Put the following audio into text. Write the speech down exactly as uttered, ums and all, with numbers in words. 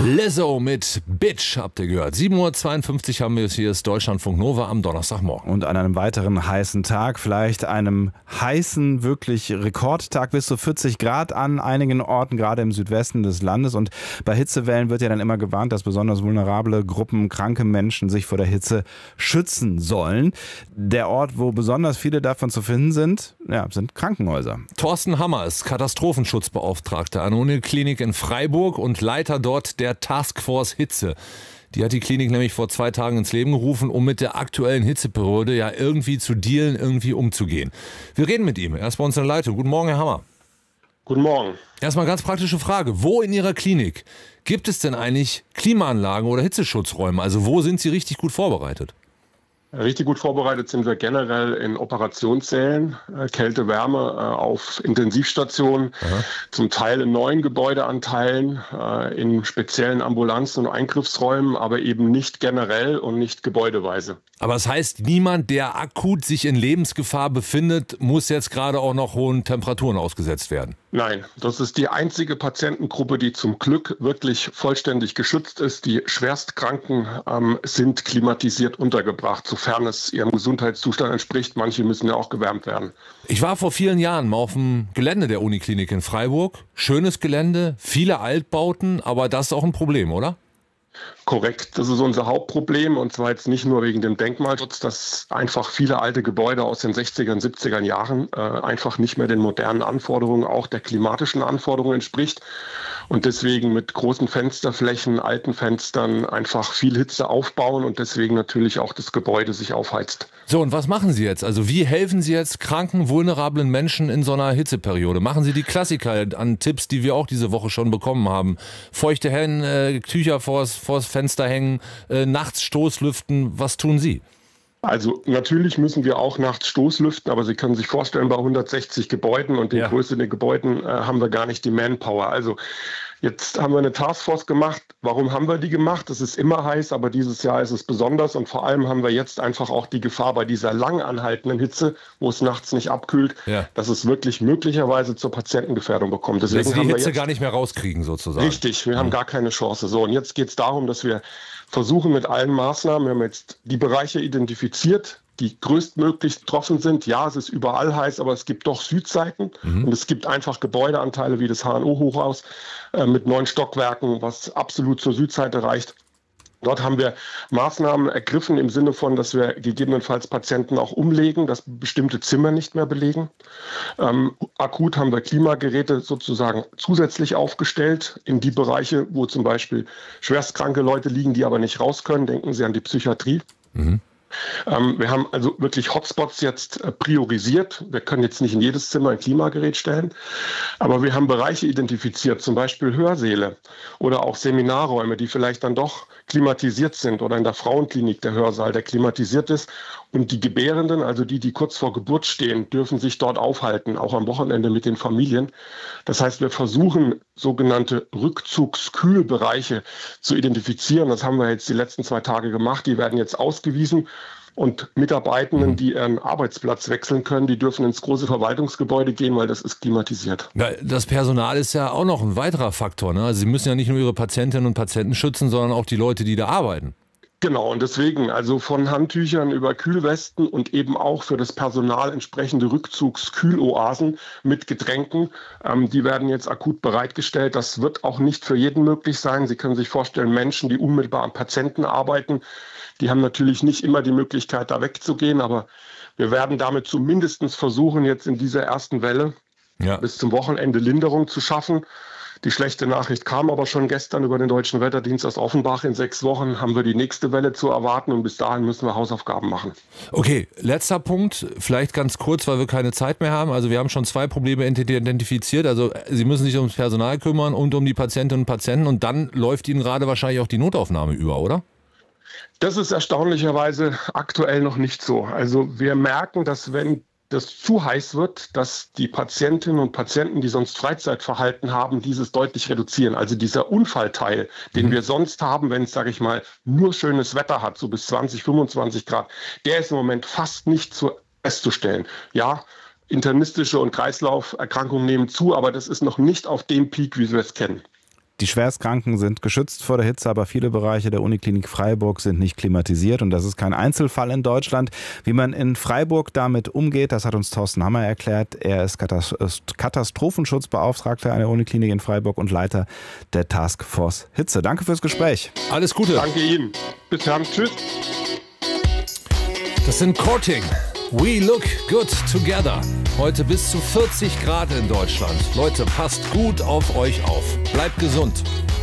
Lizzo mit Bitch, habt ihr gehört. sieben Uhr zweiundfünfzig haben wir es, hier ist Deutschlandfunk Nova am Donnerstagmorgen. Und an einem weiteren heißen Tag, vielleicht einem heißen, wirklich Rekordtag, bis zu vierzig Grad an einigen Orten, gerade im Südwesten des Landes. Und bei Hitzewellen wird ja dann immer gewarnt, dass besonders vulnerable Gruppen, kranke Menschen sich vor der Hitze schützen sollen. Der Ort, wo besonders viele davon zu finden sind, ja, sind Krankenhäuser. Thorsten Hammer ist Katastrophenschutzbeauftragter an der Uniklinik in Freiburg und Leiter dort der Taskforce Hitze. Die hat die Klinik nämlich vor zwei Tagen ins Leben gerufen, um mit der aktuellen Hitzeperiode ja irgendwie zu dealen, irgendwie umzugehen. Wir reden mit ihm. Er ist bei uns in der Leitung. Guten Morgen, Herr Hammer. Guten Morgen. Erstmal ganz praktische Frage. Wo in Ihrer Klinik gibt es denn eigentlich Klimaanlagen oder Hitzeschutzräume? Also wo sind Sie richtig gut vorbereitet? Richtig gut vorbereitet sind wir generell in Operationssälen, äh, Kälte, Wärme, äh, auf Intensivstationen, Aha. zum Teil in neuen Gebäudeanteilen, äh, in speziellen Ambulanzen und Eingriffsräumen, aber eben nicht generell und nicht gebäudeweise. Aber das heißt, niemand, der akut sich in Lebensgefahr befindet, muss jetzt gerade auch noch hohen Temperaturen ausgesetzt werden? Nein, das ist die einzige Patientengruppe, die zum Glück wirklich vollständig geschützt ist. Die Schwerstkranken ähm, sind klimatisiert untergebracht, sofern es ihrem Gesundheitszustand entspricht. Manche müssen ja auch gewärmt werden. Ich war vor vielen Jahren mal auf dem Gelände der Uniklinik in Freiburg. Schönes Gelände, viele Altbauten, aber das ist auch ein Problem, oder? Korrekt, das ist unser Hauptproblem und zwar jetzt nicht nur wegen dem Denkmalschutz, dass einfach viele alte Gebäude aus den sechziger, siebziger Jahren äh, einfach nicht mehr den modernen Anforderungen, auch der klimatischen Anforderungen entspricht und deswegen mit großen Fensterflächen, alten Fenstern einfach viel Hitze aufbauen und deswegen natürlich auch das Gebäude sich aufheizt. So, und was machen Sie jetzt? Also wie helfen Sie jetzt kranken, vulnerablen Menschen in so einer Hitzeperiode? Machen Sie die Klassiker an Tipps, die wir auch diese Woche schon bekommen haben? Feuchte Hände, äh, Tücher vors, vors Fenster hängen, äh, nachts Stoßlüften. Was tun Sie? Also natürlich müssen wir auch nachts Stoßlüften, aber Sie können sich vorstellen, bei hundertsechzig Gebäuden und den ja. größeren Gebäuden äh, haben wir gar nicht die Manpower. Also jetzt haben wir eine Taskforce gemacht. Warum haben wir die gemacht? Es ist immer heiß, aber dieses Jahr ist es besonders. Und vor allem haben wir jetzt einfach auch die Gefahr bei dieser lang anhaltenden Hitze, wo es nachts nicht abkühlt, ja. dass es wirklich möglicherweise zur Patientengefährdung bekommt. Deswegen dass Sie die haben Hitze wir jetzt gar nicht mehr rauskriegen sozusagen. Richtig, wir mhm. haben gar keine Chance. So, und jetzt geht es darum, dass wir versuchen mit allen Maßnahmen, wir haben jetzt die Bereiche identifiziert, die größtmöglich betroffen sind. Ja, es ist überall heiß, aber es gibt doch Südseiten mhm. und es gibt einfach Gebäudeanteile wie das H N O-Hochhaus äh, mit neun Stockwerken, was absolut zur Südseite reicht. Dort haben wir Maßnahmen ergriffen im Sinne von, dass wir gegebenenfalls Patienten auch umlegen, dass bestimmte Zimmer nicht mehr belegen. Ähm, akut haben wir Klimageräte sozusagen zusätzlich aufgestellt in die Bereiche, wo zum Beispiel schwerstkranke Leute liegen, die aber nicht raus können. Denken Sie an die Psychiatrie. Mhm. Ähm, wir haben also wirklich Hotspots jetzt äh, priorisiert. Wir können jetzt nicht in jedes Zimmer ein Klimagerät stellen, aber wir haben Bereiche identifiziert, zum Beispiel Hörsäle oder auch Seminarräume, die vielleicht dann doch klimatisiert sind oder in der Frauenklinik der Hörsaal, der klimatisiert ist. Und die Gebärenden, also die, die kurz vor Geburt stehen, dürfen sich dort aufhalten, auch am Wochenende mit den Familien. Das heißt, wir versuchen, sogenannte Rückzugskühlbereiche zu identifizieren. Das haben wir jetzt die letzten zwei Tage gemacht. Die werden jetzt ausgewiesen. Und Mitarbeitenden, die ihren Arbeitsplatz wechseln können, die dürfen ins große Verwaltungsgebäude gehen, weil das ist klimatisiert. Das Personal ist ja auch noch ein weiterer Faktor, ne? Also Sie müssen ja nicht nur Ihre Patientinnen und Patienten schützen, sondern auch die Leute, die da arbeiten. Genau, und deswegen, also von Handtüchern über Kühlwesten und eben auch für das Personal entsprechende Rückzugskühloasen mit Getränken, ähm, die werden jetzt akut bereitgestellt. Das wird auch nicht für jeden möglich sein. Sie können sich vorstellen, Menschen, die unmittelbar am Patienten arbeiten, die haben natürlich nicht immer die Möglichkeit, da wegzugehen, aber wir werden damit zumindest versuchen, jetzt in dieser ersten Welle ja. bis zum Wochenende Linderung zu schaffen. Die schlechte Nachricht kam aber schon gestern über den Deutschen Wetterdienst aus Offenbach. In sechs Wochen haben wir die nächste Welle zu erwarten und bis dahin müssen wir Hausaufgaben machen. Okay, letzter Punkt, vielleicht ganz kurz, weil wir keine Zeit mehr haben. Also wir haben schon zwei Probleme identifiziert. Also Sie müssen sich ums Personal kümmern und um die Patientinnen und Patienten und dann läuft Ihnen gerade wahrscheinlich auch die Notaufnahme über, oder? Das ist erstaunlicherweise aktuell noch nicht so. Also wir merken, dass wenn das zu heiß wird, dass die Patientinnen und Patienten, die sonst Freizeitverhalten haben, dieses deutlich reduzieren. Also dieser Unfallteil, den mhm. wir sonst haben, wenn es, sage ich mal, nur schönes Wetter hat, so bis zwanzig, fünfundzwanzig Grad, der ist im Moment fast nicht zu festzustellen. Ja, internistische und Kreislauferkrankungen nehmen zu, aber das ist noch nicht auf dem Peak, wie wir es kennen. Die Schwerstkranken sind geschützt vor der Hitze, aber viele Bereiche der Uniklinik Freiburg sind nicht klimatisiert und das ist kein Einzelfall in Deutschland. Wie man in Freiburg damit umgeht, das hat uns Thorsten Hammer erklärt. Er ist Katastrophenschutzbeauftragter an der Uniklinik in Freiburg und Leiter der Taskforce Hitze. Danke fürs Gespräch. Alles Gute. Danke Ihnen. Bis dann. Tschüss. Das sind Courting. We look good together. Heute bis zu vierzig Grad in Deutschland. Leute, passt gut auf euch auf. Bleibt gesund.